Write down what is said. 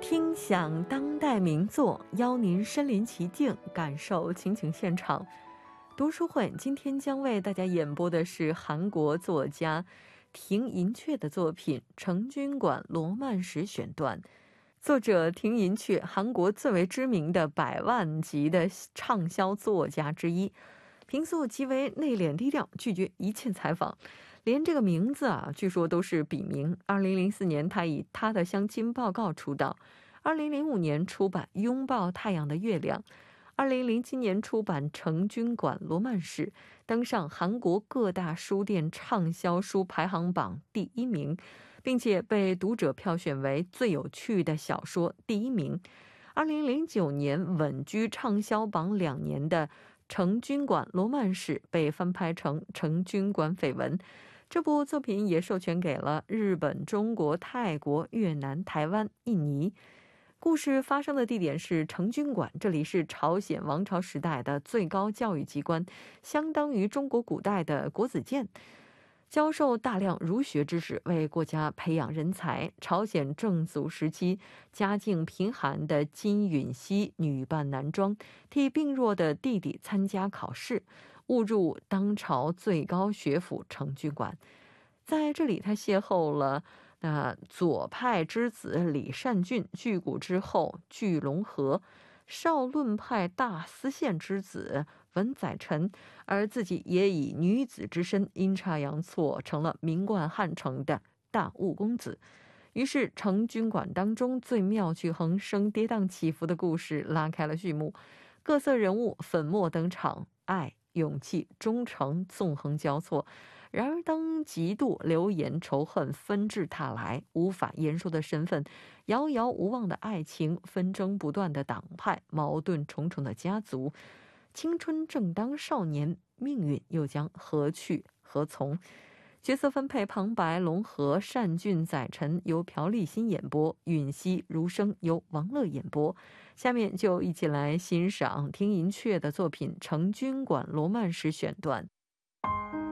听响当代名作，邀您身临其境，感受情景现场。读书会今天将为大家演播的是韩国作家亭银雀的作品《成均馆罗曼史选段》。作者亭银雀，韩国最为知名的100万级的畅销作家之一，平素极为内敛低调，拒绝一切采访，连这个名字据说都是笔名。2004年他以他的相亲报告出道，2005年出版《拥抱太阳的月亮》，2007年出版《成均馆罗曼史》，登上韩国各大书店畅销书排行榜第1名，并且被读者票选为最有趣的小说第1名。2009年稳居畅销榜2年的《成均馆罗曼史》被翻拍成《成均馆绯闻》。这部作品也授权给了日本、中国、泰国、越南、台湾、印尼。故事发生的地点是成均馆，这里是朝鲜王朝时代的最高教育机关，相当于中国古代的国子监，教授大量儒学知识，为国家培养人才。朝鲜正祖时期，家境贫寒的金允熙女扮男装，替病弱的弟弟参加考试，误入当朝最高学府成均馆。在这里，他邂逅了左派之子李善均，巨骨之后巨龙河，少论派大司宪之子文载臣，而自己也以女子之身阴差阳错成了名冠汉城的大务公子。于是成均馆当中最妙趣横生、跌宕起伏的故事拉开了序幕，各色人物粉墨登场，爱、勇气、忠诚纵横交错。然而当嫉妒、流言、仇恨纷至沓来，无法言说的身份，遥遥无望的爱情，纷争不断的党派，矛盾重重的家族，青春正当少年，命运又将何去何从？角色分配旁白龙河、善均、载臣由朴立新演播，允熙、如生由王乐演播。下面就一起来欣赏亭银雀的作品《成均馆罗曼史选段》。